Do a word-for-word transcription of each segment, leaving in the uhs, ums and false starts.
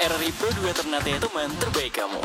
R R I Pro dua Ternate teman terbaik kamu.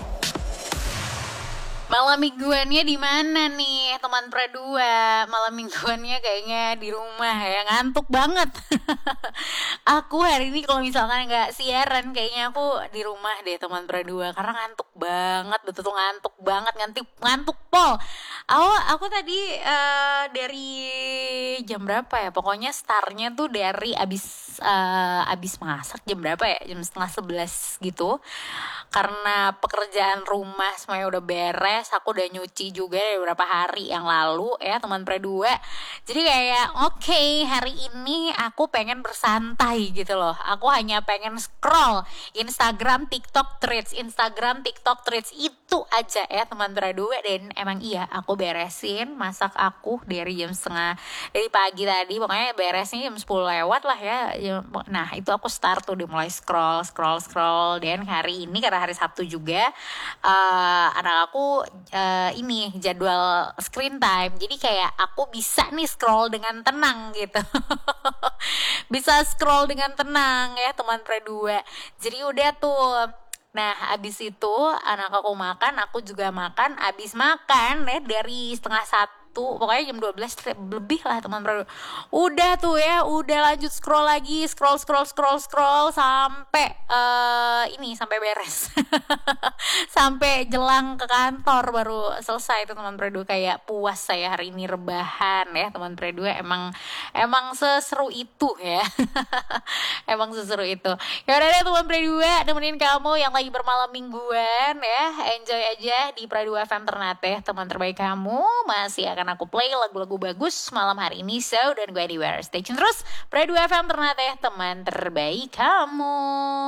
Malam mingguannya di mana nih teman Pro dua? Malam mingguannya kayaknya di rumah ya, ngantuk banget. Aku hari ini kalau misalkan nggak siaran kayaknya aku di rumah deh teman Pro dua, karena ngantuk banget, betul-betul ngantuk banget, ngantuk ngantuk pol. Aku aku tadi uh, dari jam berapa ya? Pokoknya startnya tuh dari abis uh, abis masak jam berapa ya? Jam setengah sebelas gitu. Karena pekerjaan rumah semuanya udah beres, aku udah nyuci juga dari beberapa hari yang lalu ya teman Pro dua. Jadi kayak oke okay, hari ini aku pengen bersantai gitu loh. Aku hanya pengen scroll Instagram, TikTok, Threads, Instagram, TikTok, Threads, itu aja ya teman Pro dua. Dan emang iya aku beresin masak aku dari jam setengah dari pagi tadi, pokoknya beresnya jam sepuluh lewat lah ya. Nah itu aku start tuh udah mulai scroll scroll scroll. Dan hari ini karena hari Sabtu juga uh, anak aku uh, ini jadwal screen time, jadi kayak aku bisa nih scroll dengan tenang gitu. Bisa scroll dengan tenang ya teman Pro dua. Jadi udah tuh. Nah abis itu anak aku makan, aku juga makan. Abis makan ya dari setengah satu, pokoknya jam dua belas lebih lah teman Pro. Udah tuh ya, udah lanjut scroll lagi, scroll scroll scroll scroll sampai uh, ini sampai beres. Sampai jelang ke kantor baru selesai itu teman Pro dua. Kayak puas saya hari ini rebahan ya teman Pro dua. Emang emang seseru itu ya. Emang seseru itu. Ya udah deh teman Pro dua, nemenin kamu yang lagi bermalam mingguan ya. Enjoy aja di Pro dua F M Ternate, teman terbaik kamu. Masih akan aku play lagu-lagu bagus malam hari ini. So, don't go anywhere. Stay tune terus. Pro dua F M Ternate, teman terbaik kamu.